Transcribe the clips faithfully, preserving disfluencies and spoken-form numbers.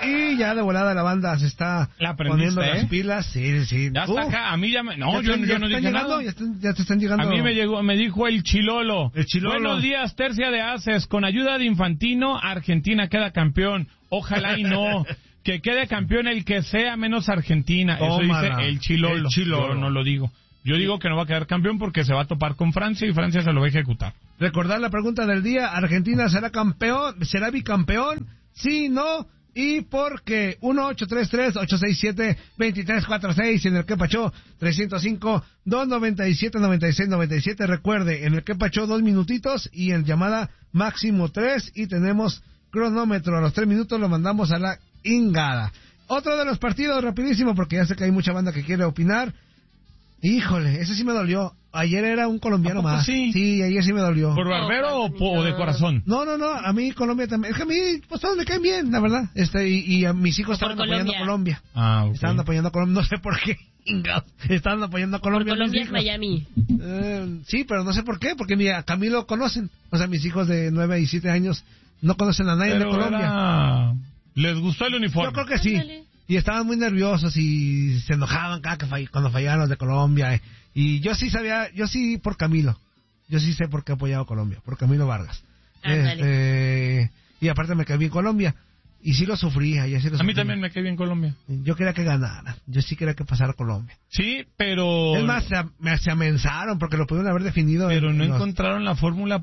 y ya de volada la banda se está poniendo ¿eh? las pilas. Sí, sí. Ya uh, está acá, a mí ya me... No, ya yo, te, yo ya no te dije llegando, nada. Ya, están, ya te están llegando. A mí me llegó, me dijo el Chilolo. El Chilolo. Buenos días, Tercia de Aces. Con ayuda de Infantino, Argentina queda campeón. Ojalá y no. Que quede campeón el que sea menos Argentina. Tómala. Eso dice el Chilolo. El Chilolo. Yo no lo digo. Yo digo que no va a quedar campeón porque se va a topar con Francia y Francia se lo va a ejecutar. Recordar la pregunta del día: ¿Argentina será campeón? ¿Será bicampeón? Sí, no. ¿Y por qué? uno ocho tres tres, ocho seis siete, dos tres cuatro seis y en el Quepacho trescientos cinco, doscientos noventa y siete, noventa y seis, noventa y siete. Recuerde, en el Quepacho dos minutitos y en llamada máximo tres y tenemos cronómetro. A los tres minutos lo mandamos a la ingada. Otro de los partidos, rapidísimo, porque ya sé que hay mucha banda que quiere opinar. Híjole, ese sí me dolió. Ayer era un colombiano más. Sí? sí, ayer sí me dolió. ¿Por barbero o, o de corazón? No, no, no, a mí Colombia también. Es que a mí, pues todos me caen bien, la verdad. Este, y, y a mis hijos estaban apoyando a Colombia. Ah, okay. Estaban apoyando a Colombia, no sé por qué. Estaban apoyando a Colombia. Por Colombia es Miami. Eh, sí, pero no sé por qué, porque ni a Camilo conocen. O sea, mis hijos de nueve y siete años no conocen a nadie pero de Colombia. Era... ¿Les gustó el uniforme? Yo creo que sí. Ándale. Y estaban muy nerviosos y se enojaban cada que fall- cuando fallaban los de Colombia. Y yo sí sabía, yo sí por Camilo. Yo sí sé por qué apoyaba a Colombia, por Camilo Vargas. Este, y aparte me caí bien Colombia. Y sí lo sufría. Y sí lo a sufría. mí también me cae bien Colombia. Yo quería que ganara. Yo sí quería que pasara Colombia. Sí, pero... Es más, se, me, se amenazaron porque lo pudieron haber definido. Pero en, no en los... encontraron la fórmula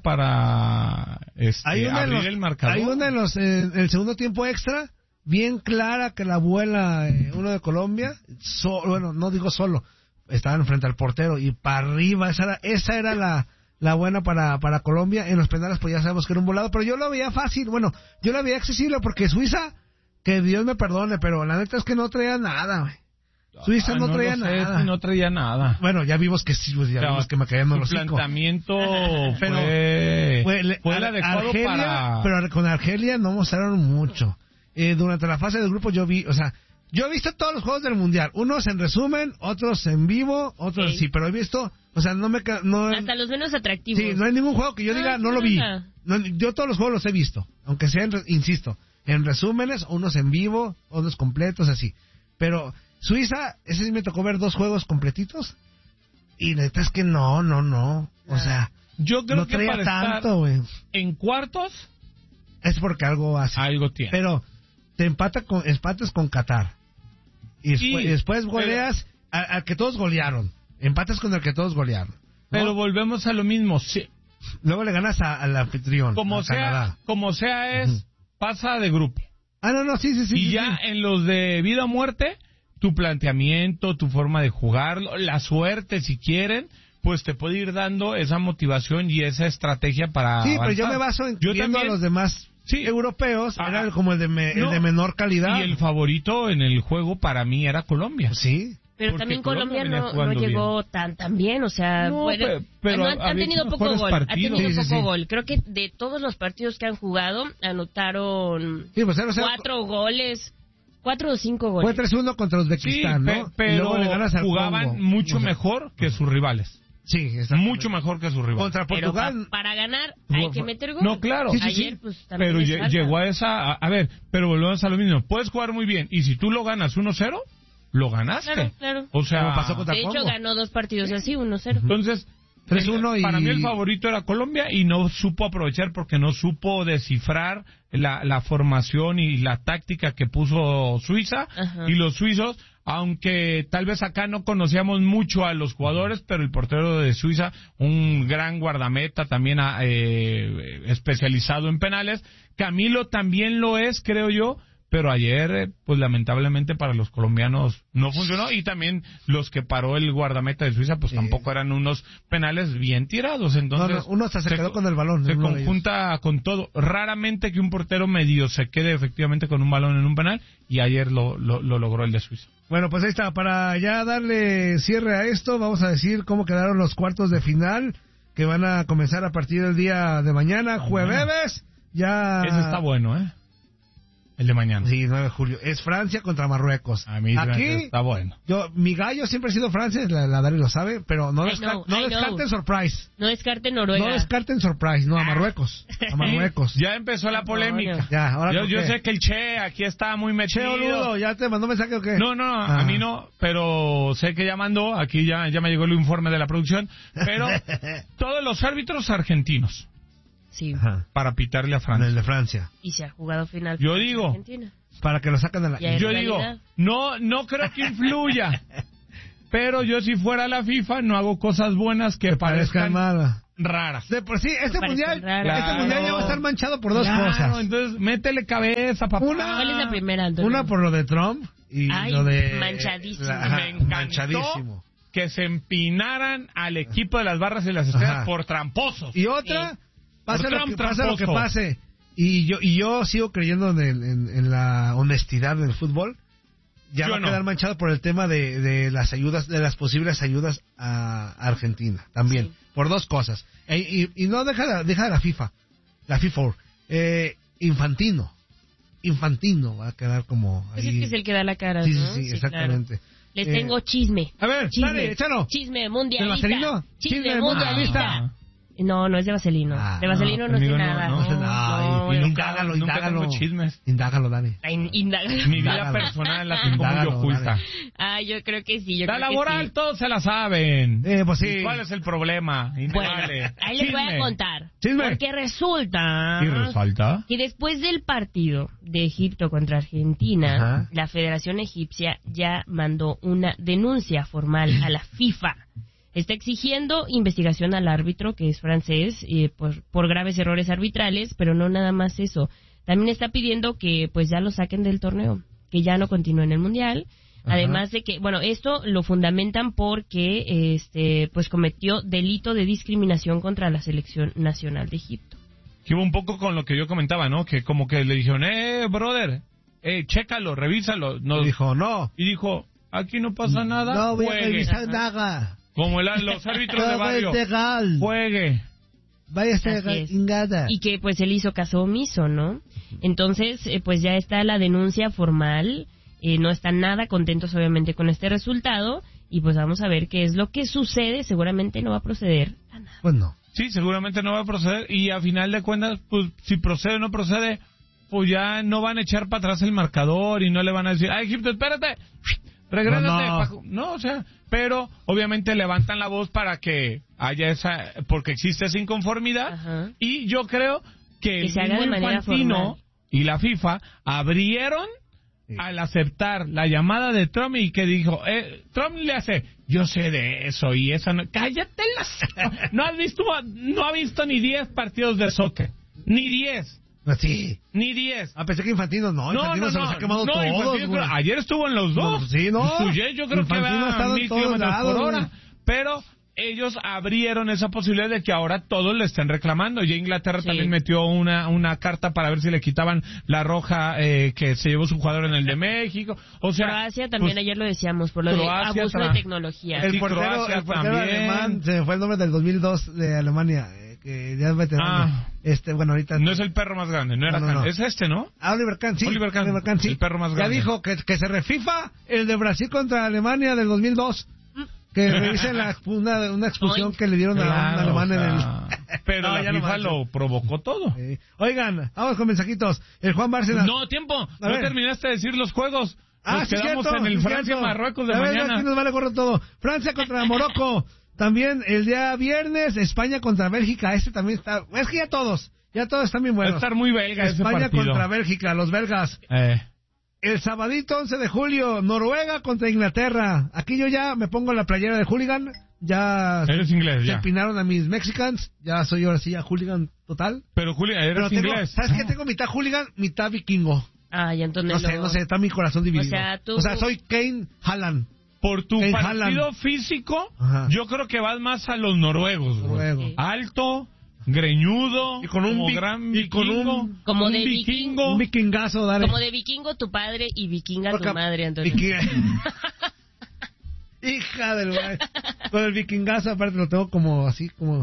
para este, hay una abrir los, el marcador. Hay una en los, eh, el segundo tiempo extra, bien clara que la abuela, eh, uno de Colombia, so, bueno, no digo solo, estaban frente al portero y para arriba, esa era, esa era la, la buena para, para Colombia. En los penales pues ya sabemos que era un volado, pero yo lo veía fácil, bueno, yo lo veía accesible porque Suiza, que Dios me perdone, pero la neta es que no traía nada, güey. Suiza ah, no, no traía lo sé, nada. No traía nada. Bueno, ya vimos que sí, pues, ya Pero vimos que me caían los su hocico. planteamiento Pero fue, fue, fue el Ar- adecuado Argelia, para... pero con Argelia no mostraron mucho. Eh, durante la fase del grupo yo vi, o sea, yo he visto todos los juegos del mundial, unos en resumen, otros en vivo, otros sí, sí pero he visto, o sea, no me ca- no hasta los menos atractivos. Sí, no hay ningún juego que yo diga, ah, no lo vi. No, yo todos los juegos los he visto, aunque sean, insisto, en resúmenes, unos en vivo, otros completos, así. Pero Suiza, ese sí me tocó ver dos juegos completitos. Y neta es que no, no, no. O sea, yo creo no que traía para tanto, güey. En cuartos, es porque algo hace. algo tiene. Pero te empata con, empates con Qatar. Y después, Sí, y después goleas al, al que todos golearon. Empates con el que todos golearon. ¿no? Pero volvemos a lo mismo. Sí. Luego le ganas a- al anfitrión. Como a sea, Canadá. como sea es, Ujú. pasa de grupo. Ah, no, no, sí, sí, sí. Y sí, ya sí. en los de vida o muerte, tu planteamiento, tu forma de jugarlo, la suerte si quieren, pues te puede ir dando esa motivación y esa estrategia para Sí, avanzar. pero yo me baso en Yo viendo también, a los demás sí, europeos, ah, era como el de, me- no, el de menor calidad. y el favorito en el juego para mí era Colombia. Sí. Pero Porque también Colombia Colombia venía no, no jugando llegó tan tan bien, o sea, No, bueno, pe- pero no, han, han había tenido poco mejores gol, han partidos. tenido Sí, sí, poco sí. gol. Creo que de todos los partidos que han jugado anotaron Sí, pues cero cero. cuatro goles, cuatro o cinco Fue goles. tres uno contra Sí, Uzbekistán, pe- ¿no? Y pero luego le ganas al jugaban Congo. mucho O sea, mejor que sus rivales. Sí, exactamente. Mucho mejor que sus rivales. Contra Pero pa- Portugal. para ganar hay que meter gol. No, claro. Sí, sí, Ayer sí. pues también Pero les lle- falta. llegó a esa... A, a ver, pero volvemos a lo mismo. Puedes jugar muy bien y si tú lo ganas uno cero, lo ganaste. Claro, claro. O sea... Como pasó contra De hecho Congo. ganó dos partidos así, uno cero. Entonces... tres uno y... Para mí el favorito era Colombia y no supo aprovechar porque no supo descifrar la, la formación y la táctica que puso Suiza. Ajá. Y los suizos, aunque tal vez acá no conocíamos mucho a los jugadores, pero el portero de Suiza, un gran guardameta también eh, especializado en penales. Camilo también lo es, creo yo. Pero ayer, eh, pues lamentablemente para los colombianos no funcionó y también los que paró el guardameta de Suiza, pues Sí. tampoco eran unos penales bien tirados. Entonces, No, no, uno hasta se quedó con el balón, Se uno de conjunta con todo. Raramente que un portero medio se quede efectivamente con un balón en un penal y ayer lo, lo, lo logró el de Suiza. Bueno, pues ahí está. Para ya darle cierre a esto, vamos a decir cómo quedaron los cuartos de final que van a comenzar a partir del día de mañana, jueves. Ya. Ese está bueno, ¿eh? El de mañana. Sí, nueve de julio. Es Francia contra Marruecos. A mí Aquí, está bueno. yo, mi gallo siempre ha sido Francia, la, la Dari lo sabe, pero no, I desca- know, no I descarten know. surprise. No descarten Noruega. No descarten surprise, no, a Marruecos. A Marruecos. Ya empezó la polémica. Ya, ahora Yo, ¿por yo qué? sé que el Che aquí está muy metido. Che, boludo, ¿ya te mandó mensaje o qué? No, no, Ah. a mí no, pero sé que ya mandó, aquí ya, ya me llegó el informe de la producción, pero todos los árbitros argentinos Sí. Ajá. para pitarle a El Francia. de Francia. Y se ha jugado final. Yo contra digo- Argentina. Para que lo saquen de la... Ya en Yo digo, realidad. no, no creo que influya, pero yo si fuera la FIFA no hago cosas buenas que Parezcan parezcan mal. raras. De por sí, este Parece mundial, raro. este Claro. mundial ya va a estar manchado por dos Claro, cosas. entonces métele cabeza, papá. Una- ¿Cuál es la primera, Antonio? Una por lo de Trump y Ay, lo de... manchadísimo. la- ajá, Me encantó manchadísimo. que se empinaran al equipo de las barras y las estrellas Ajá. por tramposos. Y otra, Sí. pase, Por lo Trump que, pase lo que tramposo. pase. Y yo y yo sigo creyendo en, el- en, en la honestidad del fútbol. Ya Yo va a no. quedar manchado por el tema de, de las ayudas, de las posibles ayudas a Argentina. También. Sí. Por dos cosas. E- y, y no deja, la- deja de la FIFA. La FIFA. Eh, Infantino. Infantino va a quedar como Pues ahí. es que es el que da la cara, Sí, sí, ¿no? sí, exactamente. claro. Les Eh, tengo chisme. A ver, Chisme. dale, échalo. Chisme ¿Del mundialista. vaselino? Chisme, Chisme mundialista. mundialista. No, no es de vaselino. Ah, de vaselino no, no, sé conmigo no, nada. no. No sé nada. no, Y no. indágalo, nunca indágalo. tengo chismes. Indágalo, Dani. Ay, indaga- Mi vida Indágalo. personal la tengo muy Indágalo, oculta. dale. Ah, yo creo que sí. Yo La creo que laboral sí. todos se la saben. Eh, pues sí. ¿Y ¿Cuál es el problema? Bueno, Indagale. ahí les voy a Chisme. contar. Chisme. Porque resulta ¿Y resalta? que después del partido de Egipto contra Argentina, Ajá. la Federación Egipcia ya mandó una denuncia formal a la FIFA. Está exigiendo investigación al árbitro, que es francés, eh, por, por graves errores arbitrales, pero no nada más eso. También está pidiendo que pues ya lo saquen del torneo, que ya no continúe en el Mundial. Ajá. Además de que, bueno, esto lo fundamentan porque este pues cometió delito de discriminación contra la selección nacional de Egipto. Que iba un poco con lo que yo comentaba, ¿no? Que como que le dijeron, eh, brother, eh, chécalo, revísalo. Nos- Dijo, no. Y dijo, aquí no pasa nada, No voy a juegue. revisar nada. Como el- los árbitros de No voy a barrio, legal. juegue. Vaya a Así ser es. ingada. Y que pues él hizo caso omiso, ¿no? Entonces, eh, pues ya está la denuncia formal, eh, no están nada contentos obviamente con este resultado, y pues vamos a ver qué es lo que sucede, seguramente no va a proceder a nada. Pues no. Sí, seguramente no va a proceder. Y a final de cuentas, pues si procede o no procede, pues ya no van a echar para atrás el marcador y no le van a decir, ah, Egipto, espérate, regrésate. No, no. pa- no, o sea, pero obviamente levantan la voz para que haya esa, porque existe esa inconformidad. Ajá. Y yo creo que, Que el se haga mismo de manera Infantino formal. y la FIFA abrieron Sí. al aceptar la llamada de Trump y que dijo, eh, Trump le hace, yo sé de eso y esa no, cállate las, no has visto, no ha visto ni diez partidos de soccer, ni diez, No, sí. ni diez. Ah, pensé que Infantino no. Infantino se los ha quemado no, todos, Infantino, güey. ayer estuvo en los dos. No, sí, no. Su jet yo creo Infantino que ha va estado a en mil todos kilómetros lados, por hora, güey. pero ellos abrieron esa posibilidad de que ahora todos le estén reclamando. Ya Inglaterra Sí. también metió una una carta para ver si le quitaban la roja eh, que se llevó su jugador en el de México. O sea, Croacia también, pues, ayer lo decíamos, por lo Croacia de abuso tra- de tecnología. El Y portero, Croacia el portero también. alemán, se me fue el nombre del dos mil dos de Alemania, eh, que ya es veterano. Ah. Este, bueno, ahorita... no es el perro más grande, no era No, no, Kahn. no. Es este, ¿no? Ah, Oliver Kahn, sí. Oliver Kahn, sí. el perro más Ya grande. dijo que, que se refifa el de Brasil contra Alemania del dos mil dos. Que revisen la, una, una expulsión Oink. que le dieron a un Claro, alemán o en el... sea, pero No, la ya no FIFA manches. lo provocó todo. Eh, Oigan, vamos con mensajitos. El Juan Bárcenas... No, tiempo, no ver. terminaste de decir los juegos. Ah, Nos sí, quedamos cierto, en el sí, Francia-Marruecos de cierto. A ver, mañana. aquí nos vale gorro todo. Francia contra Morocco. También el día viernes, España contra Bélgica. Este también está... Es que ya todos, ya todos están bien Va a buenos. estar muy belga ese España partido. contra Bélgica, los belgas. Eh, El sabadito once de julio, Noruega contra Inglaterra. Aquí yo ya me pongo la playera de hooligan. Ya Eres inglés, se ya. empinaron a mis mexicans. Ya soy ahora sí ya hooligan total. Pero Julio, eres Pero tengo, inglés. ¿sabes qué? Tengo mitad hooligan, mitad vikingo. Ay, Antonio. No sé, no sé, está mi corazón dividido. O sea, tú- O sea, soy Kane Haaland. Por tu En partido Haaland. físico, Ajá. yo creo que vas más a los noruegos, güey. Noruego. Sí. Alto, greñudo, Y con un como vi- gran y con vikingo, un- Como un de vikingo. Un vikingazo, dale. Como de vikingo tu padre y vikinga Porque- tu madre, Antonio. Viking- Hija del güey. Con el vikingazo, aparte lo tengo como así, como...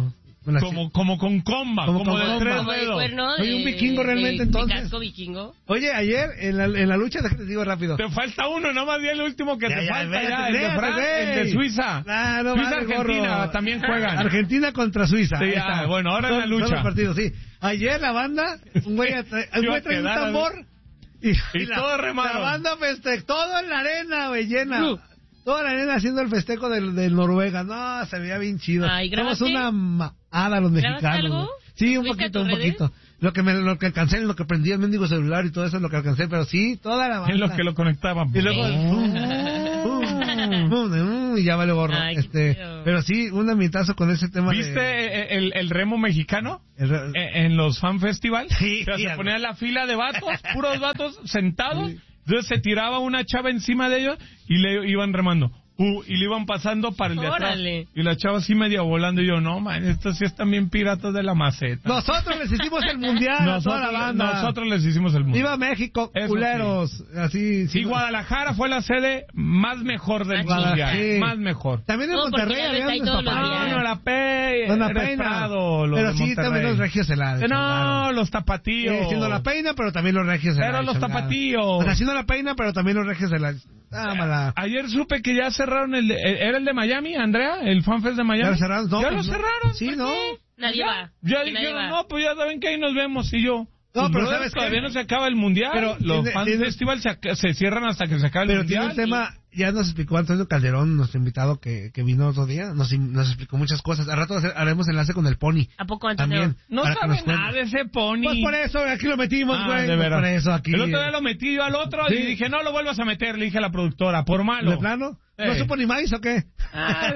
Con como, como con comba, como, como de con tres Como de dedos. cuerno. Soy un de- vikingo realmente, de- entonces. De casco vikingo. Oye, ayer en la, en la lucha, déjate digo rápido. Te falta uno, nomás di el último que Ya, te ya, falta espérate, ya, el de espérate, Fran, güey. el de Suiza. Ah, no Suiza, vale, Argentina, gorro. también juegan. Argentina contra Suiza. Sí, ahí ya, está. bueno, ahora en la Son- lucha. son los partidos, sí. Ayer la banda, un güey, atra- un Iba güey a trae un quedar, tambor y, Y la, todos remaron. La banda festejó, todo en la arena, güey, llena. Uh. Toda la arena haciendo el festejo del, del Noruega. No, se veía bien chido. Ay, Somos ¿grabaste? una maada los ¿Grabaste mexicanos. algo? güey. Sí, un ¿Subiste a poquito, tus un redes? poquito. Lo que me, lo que alcancé, en lo que prendí el mendigo celular y todo eso es lo que alcancé, pero sí, toda la banda. En lo que lo conectaban. Y luego, pum, pum, pum, pum, y ya vale gorro. Ay, qué este, chido. pero sí, un ambientazo con ese tema. ¿Viste de, el, el remo mexicano? el re- Eh, En los fan festival. Sí, O sea, sí, se algo. ponía la fila de vatos, puros vatos sentados. Sí. Entonces se tiraba una chava encima de ellos y le iban remando. Uh, y le iban pasando para el de atrás. Órale. Y la chava así medio volando. Y yo, no, man, estos sí están bien piratas de la maceta. Nosotros les hicimos el mundial a toda la nosotros, banda. nosotros les hicimos el mundo. Viva México, Eso culeros. Así, Sí, Guadalajara fue la sede más mejor del Ah, mundial. sí. Más mejor. También en No, porque Monterrey ya ves habían ahí todos los destapado. días. No, la Pe, Con la eres peina. Prado, los Pero de sí, Monterrey. también los regios se la No, descolgaron. los tapatíos. Sí, haciendo la peina, pero también los regios se la Pero los descolgaron. tapatíos. O sea, haciendo la peina, pero también los regios se la... Ah, mala. Ayer supe que ya cerraron el, de- ¿era el de Miami, Andrea? ¿El FanFest de Miami? ¿Ya lo cerraron? No, ¿Ya pues lo no. cerraron? Sí, ¿Por ¿no? qué? Nadie ya, va. Ya Que nadie dijeron, va. no, pues ya saben que ahí nos vemos. Y yo, No, pues, pero brother, ¿sabes qué? todavía no se acaba el mundial. Pero los tiene- Fan tiene- Festival se, ac- se cierran hasta que se acabe el Pero mundial. tiene un tema, ya nos explicó Antonio Calderón, nuestro invitado que, que vino otro día, nos, nos explicó muchas cosas. Al rato hace- haremos enlace con el Pony. ¿A poco, Antonio? También. No para que sabe nos cuente. nada de ese pony. Pues por eso, aquí lo metimos, Ah, güey. de Pues veras. por eso, aquí. El otro día lo metí yo al otro Sí. y dije, no lo vuelvas a meter, le dije a la productora, por malo. ¿De plano? ¿No Eh. supo ni maíz o qué? Ah,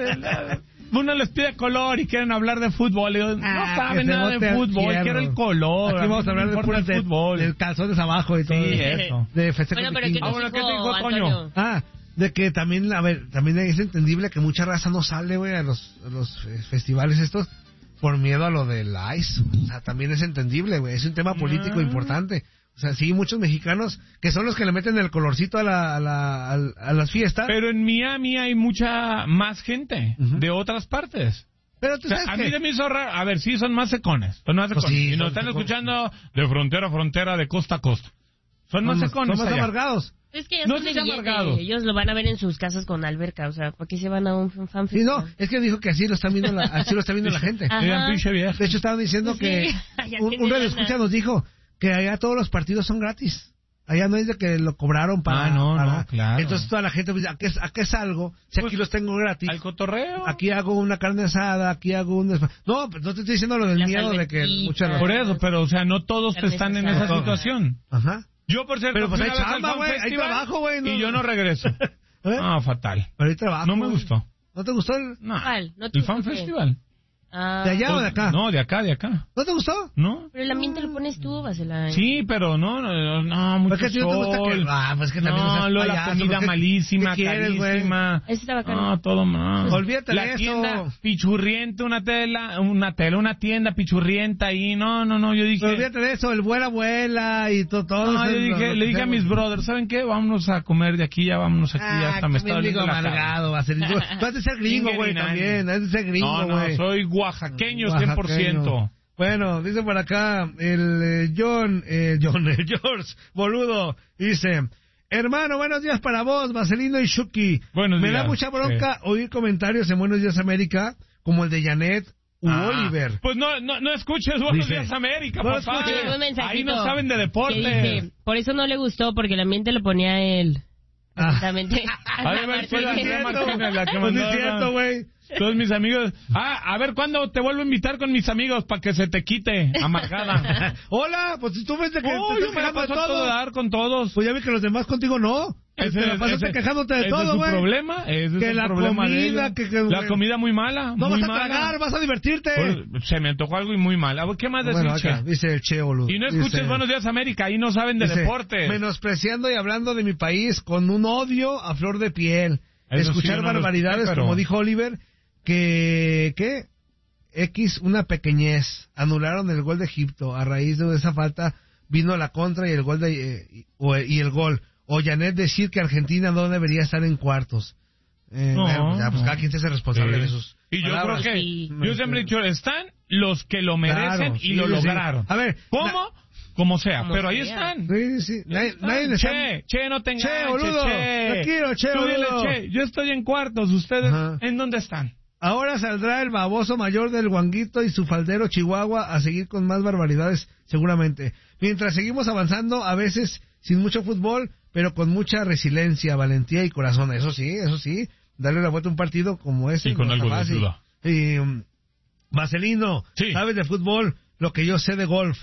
uno les pide color y quieren hablar de fútbol. Y yo, no Ah, saben que se nada de bote al fútbol, fierro. quiero el color. Aquí vamos a mí hablar no de me puras importa de, el fútbol. de calzones abajo y todo. Sí, eso. De festejos Bueno, pero ¿qué vikingos. Ah, nos bueno, ¿qué te dijo dijo, Toño? Antonio? Ah, de que también, a ver, también es entendible que mucha raza no sale, güey, a los, a los eh, festivales estos por miedo a lo del ICE. O sea, también es entendible, güey. Es un tema político Ah. importante. O sea, sí, muchos mexicanos que son los que le meten el colorcito a, la, a, la, a, a las fiestas. Pero en Miami hay mucha más gente Ujú. de otras partes. Pero tú O sea, sabes a que... mí se me hizo raro. A ver, sí, son más secones. Son más Pues secones. sí, y nos son están secones. escuchando de frontera a frontera, de costa a costa. Son más Somos, secones somos allá. amargados. Es que ya No son seas de billete. amargado. Ellos lo van a ver en sus casas con alberca. O sea, ¿por qué se van a un fan Sí, no, festival? es que dijo que así lo están viendo la, así lo está viendo la gente. Ajá. Digan, pinche vieja. De hecho, estaban diciendo Sí, que allá un, tiene un lana. escucha nos dijo que allá todos los partidos son gratis. Allá no es de que lo cobraron para... Ah, no, para- no, claro. Entonces toda la gente dice, ¿a qué, a qué salgo? Si aquí Pues, los tengo gratis. Al cotorreo. Aquí hago una carne asada, aquí hago un... despa- No, pues no te estoy diciendo lo del Las miedo de que alberquitas. muchas... Por eso, pero o sea, no todos Carnes están en asadas. esa situación. Ajá. Yo, por cierto, Pero pues fui hay una vez al chamba, Fan güey, hay Festival trabajo, güey, no- Y yo no regreso. ¿Eh? Ah, fatal. Pero hay trabajo. No me güey. gustó. ¿No te gustó el... No. ¿Cuál? ¿No te ¿El Fan gustó qué? Festival? Ah, de allá o de acá? No, de acá, de acá. ¿No te gustó? ¿No? Pero el ambiente lo pones tú, Basela. Sí, pero no, no, no, mucho ¿Por qué a ti no te gusta sol. que- Ah, pues que también no no, seas luego la payaso, comida ¿qué- malísima, qué quieres, güey? carísima. Ese está bacano. No, todo mal. Olvídate la de eso. tienda pichurrienta, una tela, una tela, una tienda pichurrienta ahí. No, no, no, yo dije... Pero olvídate de eso, el vuela vuela y to- todo. No, eso yo es dije, lo le que dije a mis hacemos. brothers, ¿saben qué? Vámonos a comer de aquí, ya vámonos aquí, ya hasta me está digo doliendo la cara. amargado, va a ser. Tú tú has de ser gringo, güey, Ingerinani. también. Has de ser gringo, No, güey. no, soy oaxaqueño cien por ciento. Bueno, dice por acá el eh, John, eh, John, eh, George, boludo, dice, hermano, buenos días para vos, Marcelino y Shuki. Buenos Me días. da mucha bronca oír comentarios en Buenos Días América, como el de Janet u Ah, Oliver. Pues no, no, no escuches Buenos Dice, Días América, no papá. escuches. Sí, un mensajito Ahí no saben de que deporte. dice, por eso no le gustó, porque el ambiente lo ponía él. Ah. Exactamente. Ha de haber sido Martínez. Andrea Martínez la que Pues sí mandó es la- cierto, güey. Todos mis amigos. Ah, a ver cuándo te vuelvo a invitar con mis amigos para que se te quite, amargada. Hola, pues si tú ves de que Oh, te yo estás me la quejando de paso a todo todo. dar con todos. Pues ya vi que los demás contigo no. Ese te la es- pasaste ese- quejándote de ese todo, es su güey. problema. Ese Que es el la problema de comida, ellos. que- que- La comida muy mala. No muy vas a mala. tragar, vas a divertirte. Pues, se me antojó algo y muy mal. A ver, ¿qué más decir, Bueno, acá, Che? dice el Che, boludo. Y no escuches Dice- Buenos Días América, ahí no saben de dice, deportes. menospreciando y hablando de mi país con un odio a flor de piel. Eso sí, Escuchar yo no lo barbaridades, escuché, pero- como dijo Oliver, que... ¿Qué? X, una pequeñez. Anularon el gol de Egipto. A raíz de esa falta vino la contra y el gol de, eh, y, o- y el gol. O Janet decir que Argentina no debería estar en cuartos. Eh, No, bueno, pues ya, pues no. cada quien se hace responsable Sí. de sus Y yo palabras. creo que, Sí. yo siempre he dicho, están los que lo merecen Claro, y sí, lo sí. lograron. A ver, ¿Cómo? Como sea, Como pero ahí sea. están. Sí, sí. Nadie, Están. nadie le está- Che, che, no te Che, enganches, boludo. che. Tranquilo, che, Tú dile, boludo. che, yo estoy en cuartos, ustedes, Ajá. ¿en dónde están? Ahora saldrá el baboso mayor del Guanguito y su faldero Chihuahua a seguir con más barbaridades, seguramente. Mientras seguimos avanzando, a veces sin mucho fútbol, pero con mucha resiliencia, valentía y corazón. Eso sí, eso sí. Darle la vuelta a un partido como ese. Y con no está algo de fácil. ayuda. Y, um, Marcelino, Sí. ¿sabes de fútbol? Lo que yo sé de golf.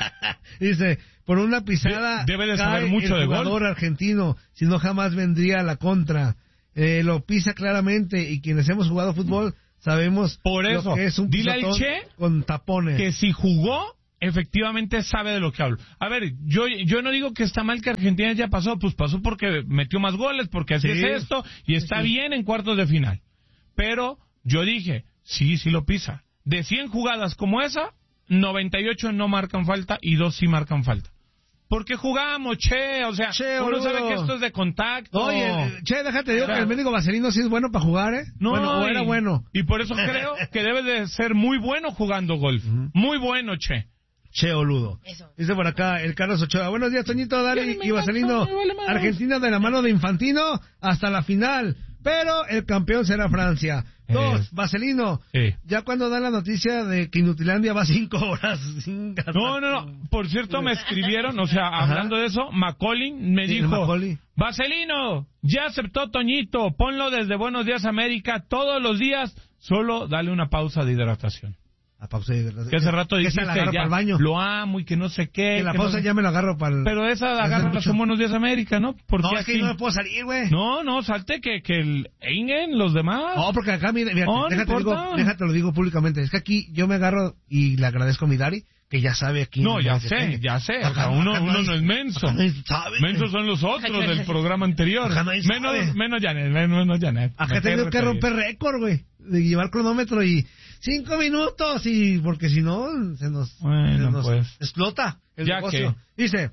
Dice, por una pisada De- debe de cae saber mucho el de golf. jugador argentino, si no jamás vendría a la contra. Eh, lo pisa claramente y quienes hemos jugado fútbol sabemos Por eso, lo que es un dile al pisotón Che con tapones. Que si jugó, efectivamente sabe de lo que hablo. A ver, yo yo no digo que está mal que Argentina ya pasó, pues pasó porque metió más goles, porque así Sí. es esto, y está Sí. bien en cuartos de final. Pero yo dije, sí, sí lo pisa. De cien jugadas como esa, noventa y ocho no marcan falta y dos sí marcan falta. Porque jugamos, che, o sea, Che, uno boludo. sabe que esto es de contacto. Oye, eh, Che, déjate, digo O sea, que el médico Vaselino sí es bueno para jugar, ¿eh? No, bueno, o y- era bueno. Y por eso creo que debe de ser muy bueno jugando golf. Ujú. Muy bueno, che. Che, boludo. Eso. Dice por acá el Carlos Ochoa. Buenos días, Toñito, Dale Ya no me y Vaselino. encanta, me vale madre. Argentina de la mano de Infantino hasta la final. Pero el campeón será Francia. Dos, Eh. Vaselino. Sí. Ya cuando dan la noticia de que Inutilandia va cinco horas. No, no, no. Por cierto, me escribieron, o sea, Ajá. hablando de eso, Macaulin me Sí, dijo, Macaulay. Vaselino, ya aceptó Toñito, ponlo desde Buenos Días América todos los días, solo dale una pausa de hidratación. La pausa de Que hace rato que dijiste, esa la agarro ya, para el baño. lo amo y que no sé qué. Que la que pausa no- ya me lo agarro para el... Pero esa Hace agarra mucho. en Buenos Días América, ¿no? Porque No, es que aquí- no me puedo salir, güey. No, no, salte que, que el Ingen, los demás. No, porque acá, mira, mira, No, no déjate, importa. digo, déjate lo digo públicamente. Es que aquí yo me agarro y le agradezco a mi Dari, que ya sabe aquí. No, en ya la sé, Pequeña. ya sé. O Acá- sea, uno, acá uno nadie- no es menso. acá nadie sabe. Mensos son los otros del programa anterior. Acá nadie sabe. Menos, menos Janet, menos, menos Janet. Acá Me tengo cae que re romper récord, güey. De llevar cronómetro y cinco minutos y porque si no se nos, Bueno, se nos pues. explota el Ya negocio. Dice,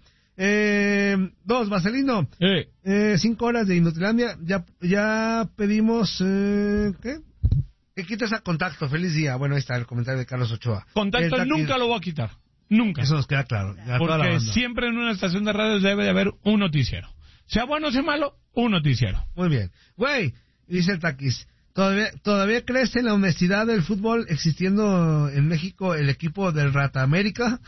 eh, dos, Vaselino, Eh, eh, cinco horas de Inutilandia, ya, ya pedimos, eh, ¿qué? Que quites a contacto, feliz día. Bueno, ahí está el comentario de Carlos Ochoa. contacto El taqui- nunca lo voy a quitar. Nunca. Eso nos queda claro. ya toda la Porque banda. siempre en una estación de radio debe de haber un noticiero. Sea bueno o sea malo, un noticiero. Muy bien. Güey, dice el Taquis, ¿todavía, ¿todavía crees en la honestidad del fútbol existiendo en México el equipo del Rata América?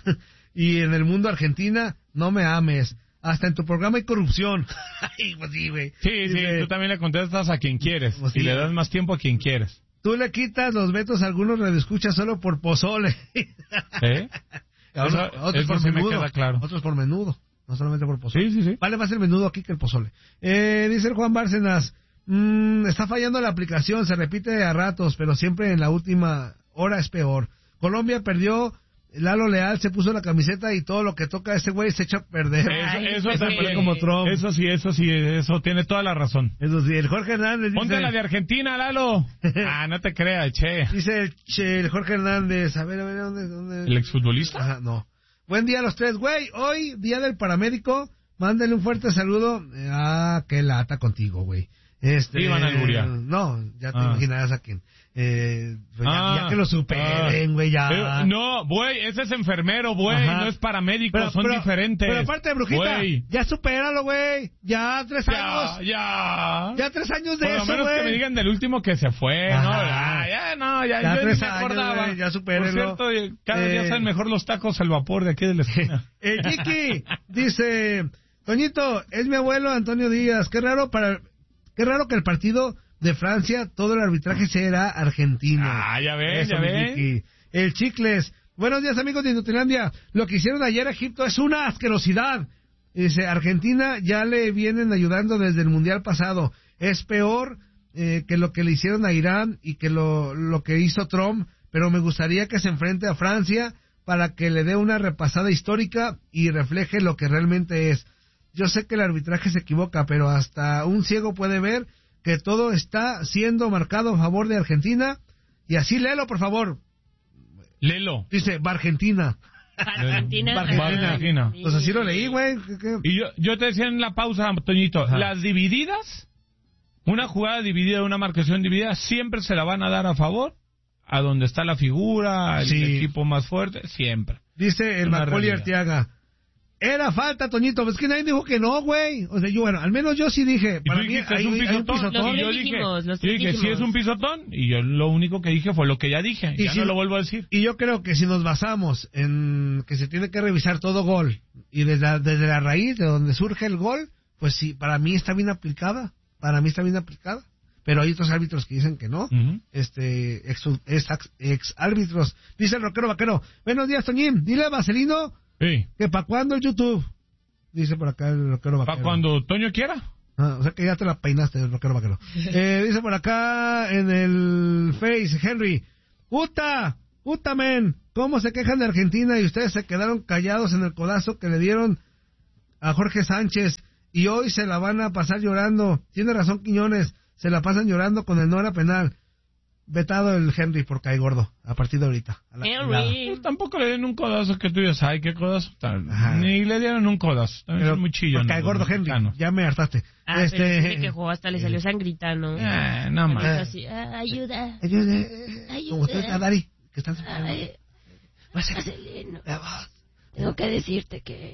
Y en el mundo Argentina, no me ames. Hasta en tu programa hay corrupción. Ay, pues sí, güey. Sí, sí, Dice, tú también le contestas a quien quieres. Pues y sí. le das más tiempo a quien quieres. Tú le quitas los vetos a algunos radioescuchas solo por pozole. ¿Eh? A Eso- otros- a otros eso por sí me menudo. queda claro. Otros por menudo. No solamente por pozole. Sí, sí, sí. Vale más el menudo aquí que el pozole. Eh, dice el Juan Bárcenas, mm, está fallando la aplicación, se repite a ratos, pero siempre en la última hora es peor. Colombia perdió, Lalo Leal se puso la camiseta y todo lo que toca a ese güey se echa a perder. Eso, Ay, eso Pepe. también. como Trump. Eso sí, eso sí, eso tiene toda la razón. Eso sí, el Jorge Hernández Ponte dice... la de Argentina, Lalo. Ah, no te creas, che. Dice el, che, el Jorge Hernández, a ver, a ver, ¿dónde? dónde? ¿El exfutbolista? Ajá, no. Buen día a los tres, güey. Hoy, día del paramédico. Mándale un fuerte saludo. Eh, Ah, qué lata contigo, güey. Este, Iban a alburear. No, ya te Ah. imaginarás a quién. Eh, pues ya, Ah, ya que lo superen, güey, ya. Eh, no, güey, ese es enfermero, güey, Ajá. no es paramédico, Pero- son pero- diferentes. Pero aparte de brujita, Güey. ya supéralo, güey. Ya tres Ya, años. ya. Ya tres años de Por lo eso, menos que me güey. digan del último que se fue, Ajá. ¿no? Ya, ya, no, ya, Ya yo ni tres me años, acordaba. güey, ya supérenlo. Por cierto, cada día Eh. saben mejor los tacos al vapor de aquí de la esquina. El Kiki dice, Toñito, es mi abuelo Antonio Díaz. Qué raro para, qué raro que el partido de Francia todo el arbitraje será argentino. Ah, ya ves, Eso, ya mi ves. Kiki. El Chicles. Buenos días, amigos de Inutilandia. Lo que hicieron ayer a Egipto es una asquerosidad. Dice, Argentina ya le vienen ayudando desde el Mundial pasado. Es peor eh, que lo que le hicieron a Irán y que lo, lo que hizo Trump, pero me gustaría que se enfrente a Francia para que le dé una repasada histórica y refleje lo que realmente es. Yo sé que el arbitraje se equivoca, pero hasta un ciego puede ver que todo está siendo marcado a favor de Argentina. Y así léelo, por favor. Lelo. Dice, va Argentina. Argentina. Va Argentina. Argentina. Pues así lo leí, güey. ¿Qué- qué? Y yo, yo te decía en la pausa, Toñito, Ajá. las divididas Una jugada dividida, una marcación dividida, siempre se la van a dar a favor, a donde está la figura, el Sí. equipo más fuerte, siempre. Dice el Una Macaulay realidad. Arteaga. Era falta, Toñito. Es que nadie dijo que no, güey. O sea, yo, bueno, al menos yo sí dije. Y tú Para mí dijiste, hay, es un hay un pisotón. pisotón. Y yo Los dije, dijimos, los yo dije, dijimos. sí es un pisotón. Y yo lo único que dije fue lo que ya dije. Y Ya si- no lo vuelvo a decir. Y yo creo que si nos basamos en que se tiene que revisar todo gol y desde la, desde la raíz de donde surge el gol, pues sí, para mí está bien aplicada. Para mí está bien aplicada. Pero hay otros árbitros que dicen que no. Ujú. Este, ex, ex, ex árbitros. Dice el rockero vaquero. Buenos días, Toñín. Dile a Vaselino Sí. que para cuándo el YouTube. Dice por acá el rockero vaquero. Para cuando Toño quiera. Ah, o sea que ya te la peinaste, el rockero vaquero. Eh, dice por acá en el Face, Henry. ¡Puta! ¡Puta, men! ¿Cómo se quejan de Argentina y ustedes se quedaron callados en el codazo que le dieron a Jorge Sánchez? Y hoy se la van a pasar llorando. Tiene razón Quiñones. Se la pasan llorando con el no era penal. Vetado el Henry por cae gordo. A partir de ahorita. A la chingada. Henry. Pues tampoco le den un codazo que tú digas, ay, qué codazo. Tal. Ajá. Ni le dieron un codazo. También Pero son muy por chillones. cae los gordo Henry. mexicanos. Ya me hartaste. Ah, este... pero sí se quejó, hasta le salió sangrita, ¿no? Eh, no más. Empezó así, "Ah, ayuda. Ayude. Ayuda. Como usted, a Dari. Que están Ay, Marcelino, tengo que decirte que...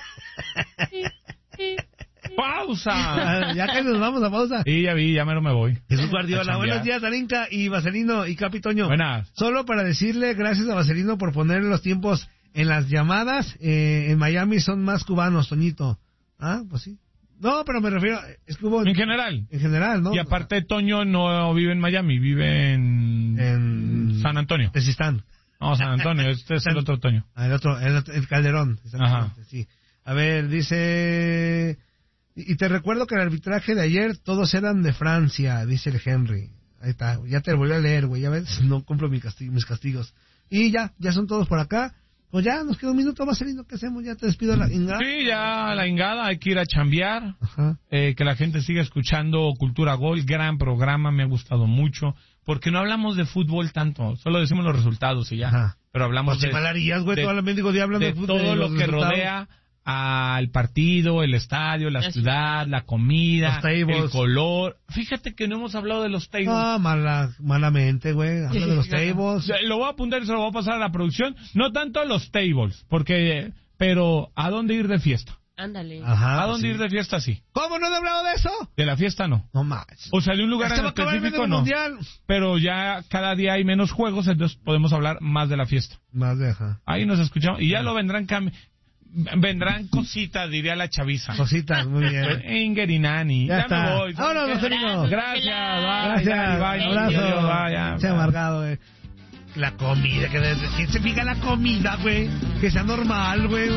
¡Pausa! Ah, ya que nos vamos a pausa. Y ya vi, ya mero me voy. Jesús Guardiola, A chambear. buenos días, Darinka y Vaselino y Capitoño. Buenas. Solo para decirle gracias a Vaselino por poner los tiempos en las llamadas. Eh, en Miami son más cubanos, Toñito. Ah, pues sí. No, pero me refiero, es que hubo En general. en general, ¿no? Y aparte, Toño no vive en Miami, vive en, En San Antonio. Tezistán. No, San Antonio, este es el otro Toño. Ah, el otro, el, otro- el Calderón. Exactamente, sí. A ver, dice... Y y te recuerdo que el arbitraje de ayer todos eran de Francia, dice el Henry. Ahí está, ya te volví a leer, güey, ya ves, no cumplo mi castigo, mis castigos. Y ya, ya son todos por acá. Pues ya, nos queda un minuto más, Celino, ¿qué hacemos? Ya te despido la ingada. Sí, ya la ingada, hay que ir a chambear. Ajá. Eh, que la gente siga escuchando Cultura Gol, gran programa, me ha gustado mucho. Porque no hablamos de fútbol tanto, solo decimos los resultados y ya. Ajá. Pero hablamos Pues si de, malarías, güey, de- todo el mendigo día hablando de de, fútbol, todo de lo los que resultados. rodea al partido, el estadio, la Así. ciudad, la comida, Los tables. el color. Fíjate que no hemos hablado de los tables. Ah, mala, malamente, güey. Habla de los tables. Lo voy a apuntar y se lo voy a pasar a la producción. No tanto los tables, porque, pero ¿a dónde ir de fiesta? Ándale. Ajá. ¿A pues dónde sí. ir de fiesta? Sí. ¿Cómo no he hablado de eso? De la fiesta no. No más. O sea, de un lugar Ya se en va a acabar el específico medio no. mundial. Pero ya cada día hay menos juegos, entonces podemos hablar más de la fiesta. Más deja. Ahí nos escuchamos. Y ya lo vendrán cam- vendrán cositas, diría la chaviza. Cositas, muy bien. Ingerinani. Ya Ya, está. me voy. Vámonos, Marcelino. Gracias. Bye, Gracias. Dani, bye. Abrazo. Adiós, vaya. Se ha amargado, güey. La comida, que desde... ¿Quién se fija la comida, güey? Que sea normal, güey.